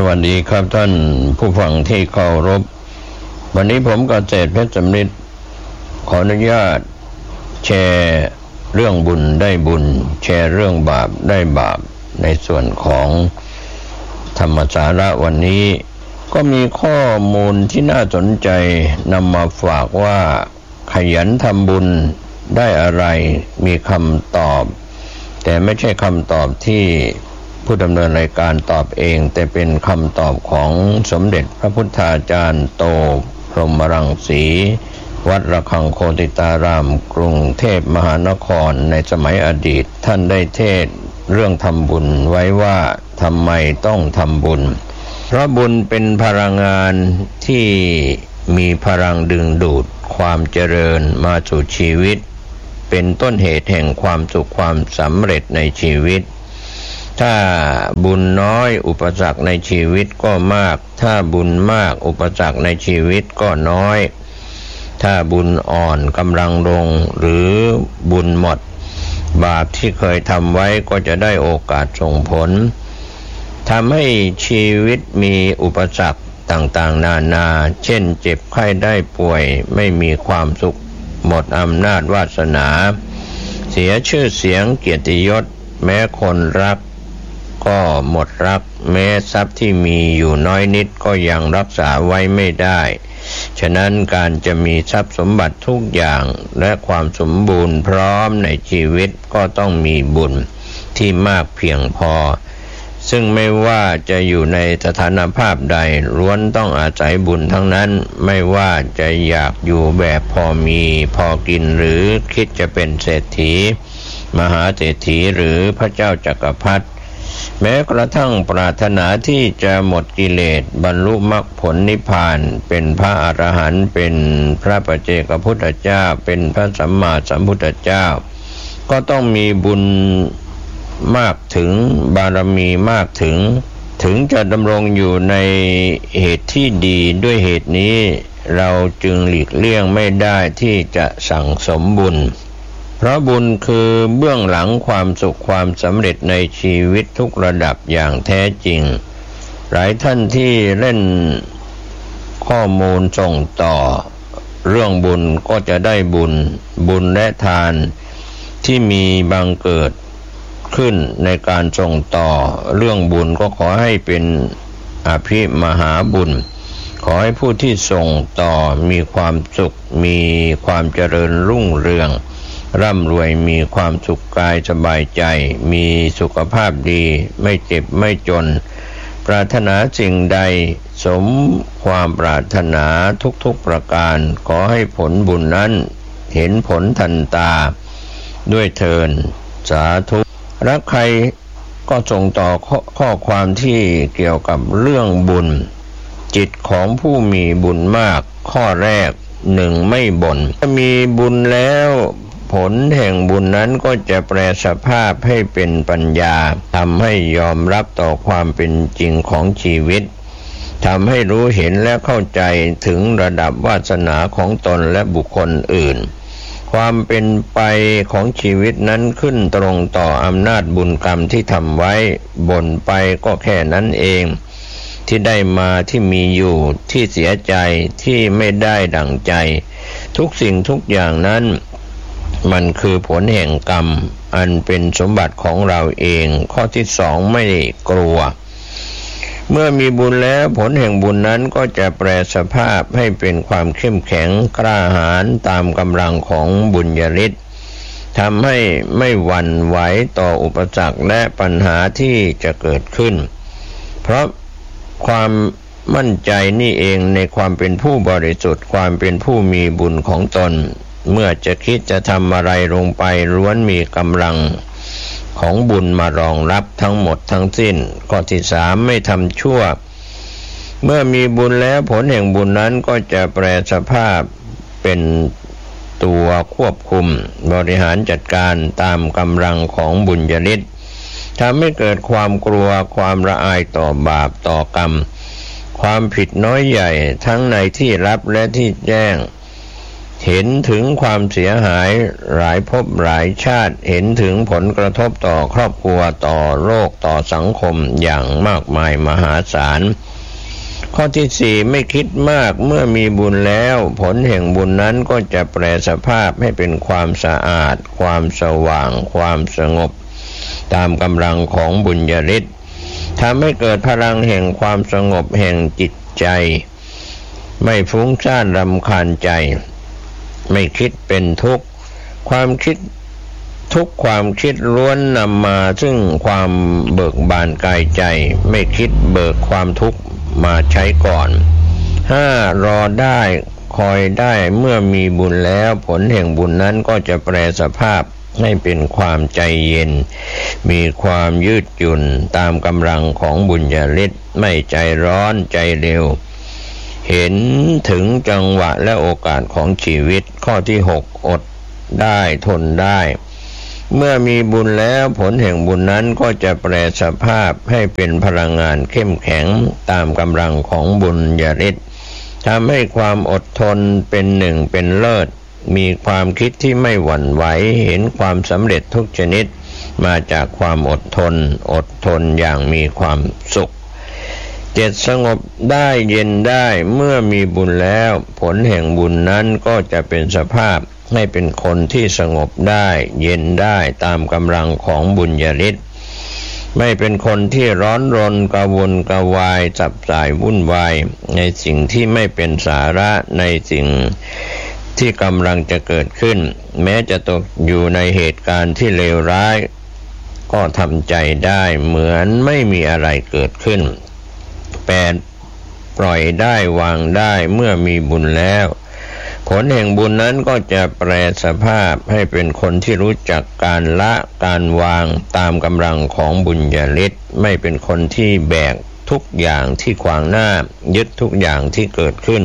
วัสดีครับท่านผู้ฟังที่เคารพวันนี้ผมเกษตรเพชรสำริดขออนุญาตแชร์เรื่องบุญได้บุญแชร์เรื่องบาปได้บาปในส่วนของธรรมสาระวันนี้ก็มีข้อมูลที่น่าสนใจนำมาฝากว่าขยันทำบุญได้อะไรมีคำตอบแต่ไม่ใช่คำตอบที่ผู้ดำเนินรายการตอบเองแต่เป็นคำตอบของสมเด็จพระพุทธาจารย์โตพรหมรังสีวัดระฆังโคติตารามกรุงเทพมหานครในสมัยอดีตท่านได้เทศน์เรื่องทำบุญไว้ว่าทำไมต้องทำบุญเพราะบุญเป็นพลังงานที่มีพลังดึงดูดความเจริญมาสู่ชีวิตเป็นต้นเหตุแห่งความสุขความสำเร็จในชีวิตถ้าบุญน้อยอุปสรรคในชีวิตก็มากถ้าบุญมากอุปสรรคในชีวิตก็น้อยถ้าบุญอ่อนกำลังลงหรือบุญหมดบาปที่เคยทำไว้ก็จะได้โอกาสส่งผลทำให้ชีวิตมีอุปสรรคต่างๆนานาเช่นเจ็บไข้ได้ป่วยไม่มีความสุขหมดอำนาจวาสนาเสียชื่อเสียงเกียรติยศแม้คนรักก็หมดรักแม้ทรัพย์ที่มีอยู่น้อยนิดก็ยังรักษาไว้ไม่ได้ฉะนั้นการจะมีทรัพย์สมบัติทุกอย่างและความสมบูรณ์พร้อมในชีวิตก็ต้องมีบุญที่มากเพียงพอซึ่งไม่ว่าจะอยู่ในสถานภาพใดล้วนต้องอาศัยบุญทั้งนั้นไม่ว่าจะอยากอยู่แบบพอมีพอกินหรือคิดจะเป็นเศรษฐีมหาเศรษฐีหรือพระเจ้าจักรพรรดิแม้กระทั่งปรารถนาที่จะหมดกิเลสบรรลุมรรคผลนิพพานเป็นพระอรหันต์เป็นพระปัจเจกพุทธเจ้าเป็นพระสัมมาสัมพุทธเจ้าก็ต้องมีบุญมากถึงบารมีมากถึงจะดำรงอยู่ในเหตุที่ดีด้วยเหตุนี้เราจึงหลีกเลี่ยงไม่ได้ที่จะสั่งสมบุญเพราะบุญคือเบื้องหลังความสุขความสำเร็จในชีวิตทุกระดับอย่างแท้จริงหลายท่านที่เล่นข้อมูลส่งต่อเรื่องบุญก็จะได้บุญและทานที่มีบังเกิดขึ้นในการส่งต่อเรื่องบุญก็ขอให้เป็นอภิมหาบุญขอให้ผู้ที่ส่งต่อมีความสุขมีความเจริญรุ่งเรืองร่ำรวยมีความสุขกายสบายใจมีสุขภาพดีไม่เจ็บไม่จนปรารถนาสิ่งใดสมความปรารถนาทุกๆประการขอให้ผลบุญนั้นเห็นผลทันตาด้วยเถิดสาธุรักใครก็ส่งต่อข้อความที่เกี่ยวกับเรื่องบุญจิตของผู้มีบุญมากข้อแรก1ไม่บ่นถ้ามีบุญแล้วผลแห่งบุญนั้นก็จะแปลสภาพให้เป็นปัญญาทำให้ยอมรับต่อความเป็นจริงของชีวิตทำให้รู้เห็นและเข้าใจถึงระดับวาสนาของตนและบุคคลอื่นความเป็นไปของชีวิตนั้นขึ้นตรงต่ออำนาจบุญกรรมที่ทำไว้บ่นไปก็แค่นั้นเองที่ได้มาที่มีอยู่ที่เสียใจที่ไม่ได้ดั่งใจทุกสิ่งทุกอย่างนั้นมันคือผลแห่งกรรมอันเป็นสมบัติของเราเองข้อที่2ไม่กลัวเมื่อมีบุญแล้วผลแห่งบุญนั้นก็จะแปลสภาพให้เป็นความเข้มแข็งกล้าหาญตามกำลังของบุญญาฤทธิ์ทำให้ไม่หวั่นไหวต่ออุปสรรคและปัญหาที่จะเกิดขึ้นเพราะความมั่นใจนี่เองในความเป็นผู้บริสุทธิ์ความเป็นผู้มีบุญของตนเมื่อจะคิดจะทำอะไรลงไปล้วนมีกำลังของบุญมารองรับทั้งหมดทั้งสิ้นข้อที่3ไม่ทำชั่วเมื่อมีบุญแล้วผลแห่งบุญนั้นก็จะแปลสภาพเป็นตัวควบคุมบริหารจัดการตามกำลังของบุญญาฤทธิ์ทำให้เกิดความกลัวความละอายต่อบาปต่อกรรมความผิดน้อยใหญ่ทั้งในที่ลับและที่แจ้งเห็นถึงความเสียหายหลายภพหลายชาติเห็นถึงผลกระทบต่อครอบครัวต่อโลกต่อสังคมอย่างมากมายมหาศาลข้อที่ 4ไม่คิดมากเมื่อมีบุญแล้วผลแห่งบุญนั้นก็จะแปลสภาพให้เป็นความสะอาดความสว่างความสงบตามกำลังของบุญญาฤทธิ์ทำให้เกิดพลังแห่งความสงบแห่งจิตใจไม่ฟุ้งซ่านรำคาญใจไม่คิดเป็นทุกข์ความคิดทุกความคิดล้วนนำมาซึ่งความเบิกบานกายใจไม่คิดเบิกความทุกข์มาใช้ก่อน 5. รอได้คอยได้เมื่อมีบุญแล้วผลแห่งบุญนั้นก็จะแปลสภาพให้เป็นความใจเย็นมีความยืดหยุ่นตามกำลังของบุญญาฤทธิ์ไม่ใจร้อนใจเร็วเห็นถึงจังหวะและโอกาสของชีวิตข้อที่ 6อดได้ทนได้เมื่อมีบุญแล้วผลแห่งบุญนั้นก็จะแปลสภาพให้เป็นพลังงานเข้มแข็งตามกำลังของบุญญาฤทธิ์ทำให้ความอดทนเป็นหนึ่งเป็นเลิศมีความคิดที่ไม่หวั่นไหวเห็นความสำเร็จทุกชนิดมาจากความอดทนอย่างมีความสุข 7สงบได้เย็นได้เมื่อมีบุญแล้วผลแห่งบุญนั้นก็จะเป็นสภาพให้เป็นคนที่สงบได้เย็นได้ตามกำลังของบุญญาฤทธิ์ไม่เป็นคนที่ร้อนรนกระวนกระวายสับสายวุ่นวายในสิ่งที่ไม่เป็นสาระในสิ่งที่กำลังจะเกิดขึ้นแม้จะตกอยู่ในเหตุการณ์ที่เลวร้ายก็ทำใจได้เหมือนไม่มีอะไรเกิดขึ้น 8ปล่อยได้วางได้เมื่อมีบุญแล้วผลแห่งบุญนั้นก็จะแปลสภาพให้เป็นคนที่รู้จักการละการวางตามกำลังของบุญญาฤทธิ์ไม่เป็นคนที่แบกทุกอย่างที่ขวางหน้ายึดทุกอย่างที่เกิดขึ้น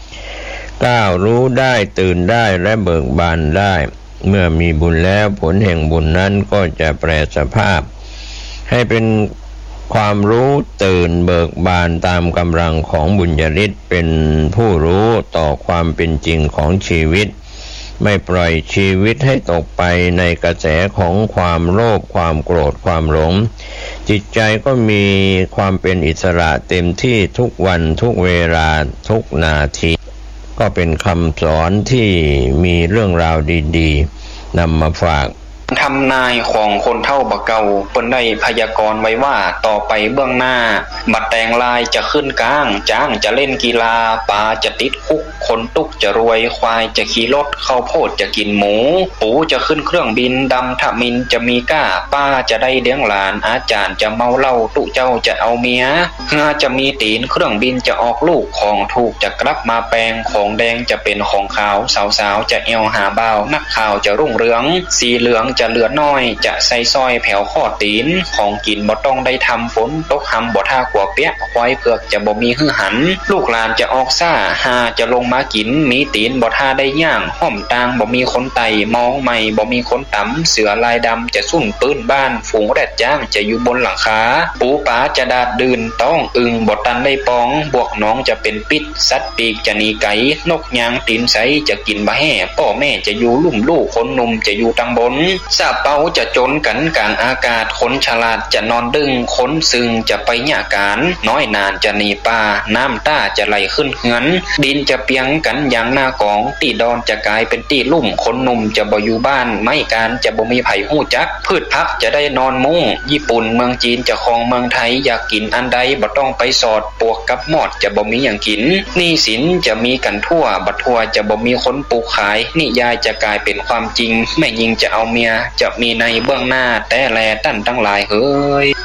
9รู้ได้ตื่นได้และเบิกบานได้เมื่อมีบุญแล้วผลแห่งบุญนั้นก็จะแปลสภาพให้เป็นความรู้ตื่นเบิกบานตามกำลังของบุญญาฤทธิ์เป็นผู้รู้ต่อความเป็นจริงของชีวิตไม่ปล่อยชีวิตให้ตกไปในกระแสของความโลภความโกรธความหลงจิตใจก็มีความเป็นอิสระเต็มที่ทุกวันทุกเวลาทุกนาทีก็เป็นคำสอนที่มีเรื่องราวดีๆนำมาฝากทำนายของคนเฒ่าบะเก่าเปิ้นได้พยากรณ์ไว้ว่าต่อไปเบื้องหน้าบัดแตงลายจะขึ้นกลางจ้างจะเล่นกีฬาปลาจะติดคุกคนตุกจะรวยควายจะขี่รถข้าวโพดจะกินหมูปูจะขึ้นเครื่องบินดำทมินจะมีก้าป้าจะได้เลี้ยงหลานอาจารย์จะเมาเหล้าตุเจ้าจะเอาเมียเฮือจะมีตีนเครื่องบินจะออกลูกของถูกจะกลับมาแปลงของแดงจะเป็นของขาวสาวๆจะเอวหาบ่าวนักข่าวจะรุ่งเรืองสีเหลืองจะเหลือน้อยจะใส่ซอยแผ่วข้อตีนของกินบ่ต้องได้ทำฝนตกหำบ่ท่ากว่าเปียกควายเผือกจะบ่มีหื้อหันลูกหลานจะออกซ่าหาจะลงมากินมีตีนบ่ท่าได้ย่างห้อมตางบ่มีคนไต่มองใหม่บ่มีคนตำเสือลายดำจะสุ่นปื้นบ้านฝูงแรดจ้างจะอยู่บนหลังคาปูป๋าจะดาดดื่นต้องอึงบ่ตันได้ปองบวกน้องจะเป็นปิดสัตว์ปีกจะหนีไก่นกยางตีนใสจะกินบะแห่พ่อแม่จะอยู่ลุ่มลูกคนหนุ่มจะอยู่ตังบนซาเปาจะจนกันกลางอากาศคนฉลาดจะนอนดึงคนซึงจะไปหญ้าการน้อยนานจะหนีป่าน้ำต้าจะไหลขึ้นเหือนดินจะเปียงกันอย่างหน้ากองตีดอนจะกลายเป็นตีลุ่มคนหนุ่มจะบ่อยู่บ้านไม่การจะบ่มีไผหู้จักพืชพักจะได้นอนมุ้งญี่ปุ่นเมืองจีนจะครองเมืองไทยอยากกินอันใดบ่ต้องไปสอดปวกกับหมอดจะบ่มีอย่างกินหนี้สินจะมีกันทั่วบัดทั่วจะบ่มีคนปลูกขายนิยายจะกลายเป็นความจริงแม่ยิงจะเอาเมียจะมีในเบื้องหน้าแต่แลตั้นทั้งหลายเฮ้ย